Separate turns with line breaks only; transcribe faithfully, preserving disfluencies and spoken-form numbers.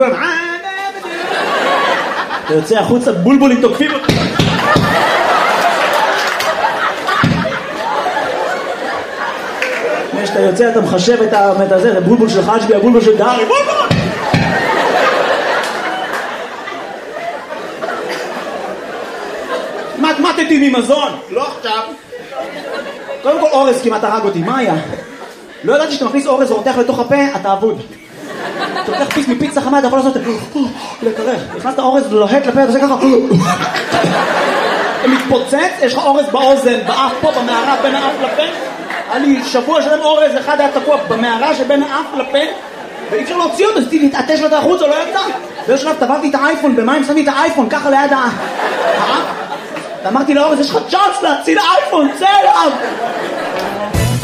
אתה יוצא החוצה, בולבולים תוקפים אותך. כשאתה יוצא אתה מחשב את הזה, את הבולבול של חג'בי, הבולבול של דארי, בולבול! מתמטתי ממזון, לא עכשיו. קודם כל אורז כמעט הרג אותי, מה היה? לא ידעתי שאתה מכניס אורז ורותח לתוך הפה, אתה אבוד. אתה לוקח פיס מפיצה חמה, אתה יכול לעשות לקרח. נכנסת אורז לוהט לפה, אתה עושה ככה. אתה מתפוצץ, יש לך אורז באוזן, באף פה, במערה בין האף לפה. היה לי שבוע שלם אורז, אחד היה תקוע במערה שבין האף לפה, ואי אפשר להוציא אותו, אז להתעטש לו את החוץ, או לא יצא. באיזשהו שלב טבעתי את האייפון, במים שמתי את האייפון, ככה ליד האף. ואמרתי לאורז, יש לך צ'אנס להציל האייפון, צא אליו!